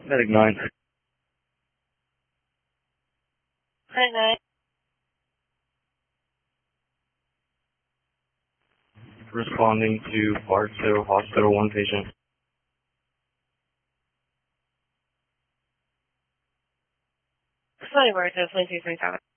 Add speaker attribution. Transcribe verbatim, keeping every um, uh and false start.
Speaker 1: Medic nine.
Speaker 2: Hi, nine.
Speaker 1: Responding to Bartow Hospital, one patient.
Speaker 2: Sorry, Bartow, twenty-two twenty-seven.